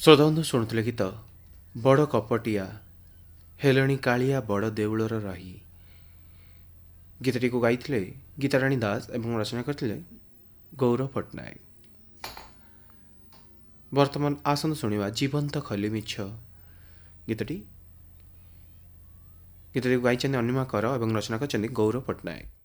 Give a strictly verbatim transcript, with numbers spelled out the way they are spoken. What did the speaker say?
ଶ୍ରୋତାବନ୍ଧୁ ଶୁଣୁଥିଲେ ଗୀତ ବଡ଼ କପଟିଆ ହେଲଣି କାଳିଆ ବଡ଼ ଦେଉଳର ରହି। ଗୀତଟିକୁ ଗାଇଥିଲେ ଗୀତାରାଣୀ ଦାସ ଏବଂ ରଚନା କରିଥିଲେ ଗୌର ପଟ୍ଟନାୟକ। ବର୍ତ୍ତମାନ ଆସନ୍ତୁ ଶୁଣିବା ଜୀବନ୍ତ ଖଲି ମିଛ ଗୀତଟି। ଗୀତଟିକୁ ଗାଇଛନ୍ତି ଅନିମା କର ଏବଂ ରଚନା କରିଛନ୍ତି ଗୌର ପଟ୍ଟନାୟକ।